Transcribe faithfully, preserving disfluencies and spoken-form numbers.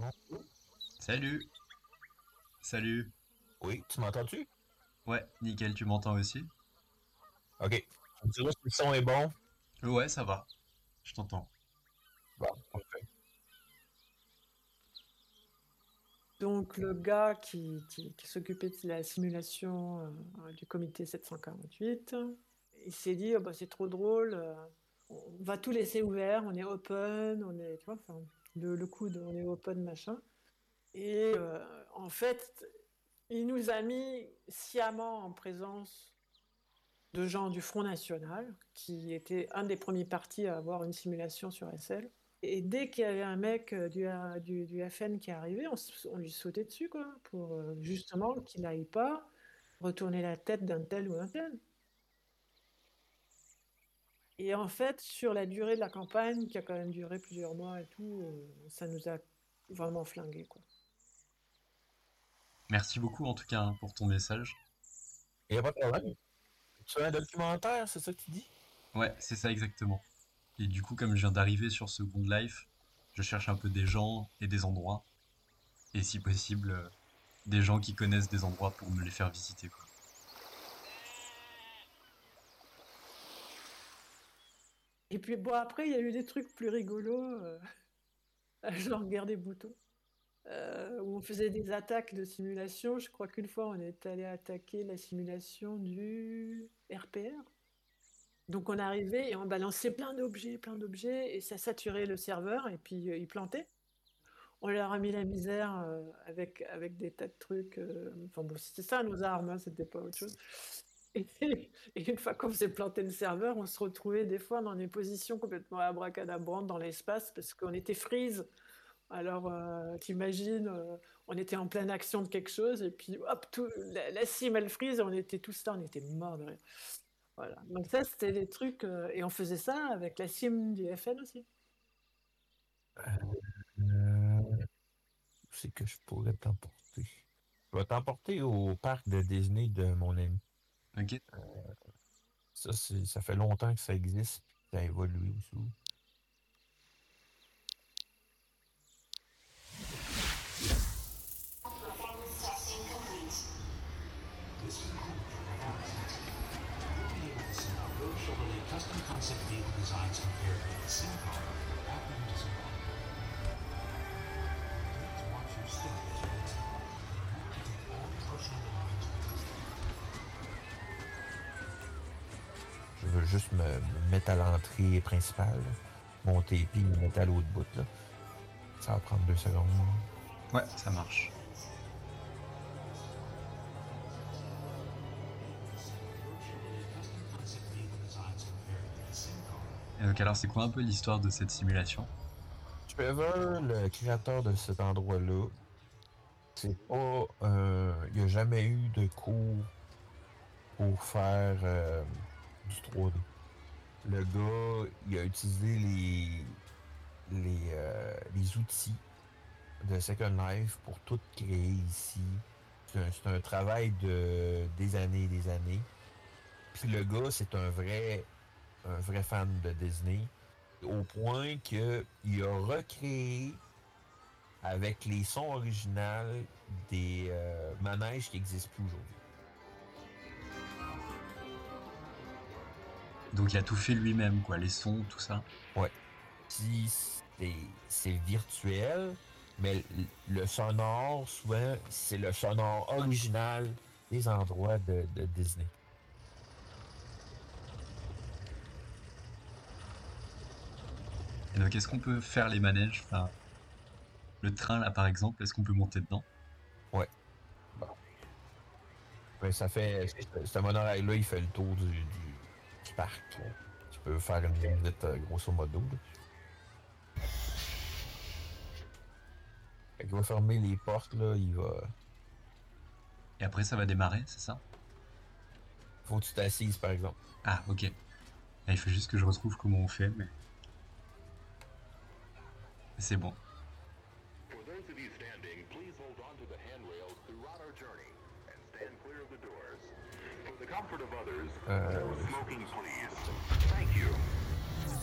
Salut. Salut. Oui, tu m'entends-tu? Ouais, nickel, tu m'entends aussi? OK. Tu me diras si le son est bon. Ouais, ça va. Je t'entends. Bon, parfait. Donc le gars qui, qui- qui s'occupait de la simulation euh, du comité sept cent quarante-huit, il s'est dit, oh, bah, c'est trop drôle, euh, on va tout laisser ouvert, on est open, on est, tu vois, enfin, le, le coup de on est open, machin. Et euh, en fait, il nous a mis sciemment en présence de gens du Front National, qui était un des premiers partis à avoir une simulation sur S L. Et dès qu'il y avait un mec euh, du, A- du, du F N qui arrivait, on, s- on lui sautait dessus, quoi, pour euh, justement qu'il n'aille pas retourner la tête d'un tel ou d'un tel. Et en fait, sur la durée de la campagne, qui a quand même duré plusieurs mois et tout, euh, ça nous a vraiment flingués, quoi. Merci beaucoup en tout cas hein, pour ton message. Il n'y a pas de problème. Tu as un documentaire, c'est ça que tu dis? Ouais, c'est ça exactement. Et du coup, comme je viens d'arriver sur Second Life, je cherche un peu des gens et des endroits. Et si possible, euh, des gens qui connaissent des endroits pour me les faire visiter, quoi. Et puis bon, après, il y a eu des trucs plus rigolos, euh, genre guerre des boutons, euh, où on faisait des attaques de simulation. Je crois qu'une fois, on est allé attaquer la simulation du R P R. Donc on arrivait et on balançait plein d'objets, plein d'objets, et ça saturait le serveur, et puis euh, il plantait. On leur a mis la misère euh, avec, avec des tas de trucs. euh, Enfin bon, c'était ça nos armes, hein, c'était pas autre chose. Et, et une fois qu'on faisait planter le serveur, on se retrouvait des fois dans des positions complètement abracadabrantes dans l'espace parce qu'on était freeze. Alors, euh, t'imagines, euh, on était en pleine action de quelque chose, et puis hop, tout, la, la cime elle freeze, et on était tous là, on était morts de rire. Voilà. Donc ça, c'était des trucs, euh, et on faisait ça avec la cime du F N aussi. Euh, où c'est que je pourrais t'emporter? Je vais t'emporter au parc de Disney de mon ami. Ok. Ça, c'est, ça fait longtemps que ça existe, puis ça a évolué aussi. Performance testing complete. This improved performance testing will be able to see how those Chevrolet custom concept vehicle designs compare to the same car after you design. Please watch your step as you exit. Remember to take all personal belongings with you. Je veux juste me, me mettre à l'entrée principale, là, monter, puis me mettre à l'autre bout. Là. Ça va prendre deux secondes. Ouais, ça marche. Et donc alors, c'est quoi un peu l'histoire de cette simulation? Trevor, le créateur de cet endroit-là, c'est pas. euh, il n'y a jamais eu de cours pour faire euh, du trois D. Le gars, il a utilisé les, les, euh, les outils de Second Life pour tout créer ici. C'est un, c'est un travail de des années et des années. Puis le gars, c'est un vrai, un vrai fan de Disney, au point qu'il a recréé avec les sons originaux des euh, manèges qui n'existent plus aujourd'hui. Donc il a tout fait lui-même, quoi, les sons, tout ça. Ouais. Puis c'est c'est virtuel, mais le, le sonore, souvent, c'est le sonore original des endroits de, de Disney. Et donc est-ce qu'on peut faire les manèges? Enfin, le train là par exemple, est-ce qu'on peut monter dedans? Ouais. Bon. Ben, ça fait. Ce ce monorail-là, il fait le tour du, du, du parc. Là. Tu peux faire une visite euh, grosso modo. Là. Fait qu'il va fermer les portes, là, il va. Et après ça va démarrer, c'est ça? Faut que tu t'assises, par exemple. Ah, ok. Ah, il faut juste que je retrouve comment on fait, mais c'est bon. For those of you standing, please hold on to the handrails throughout our journey and stand clear of the doors. For the comfort of others, Euh, no smoking, please. Thank you.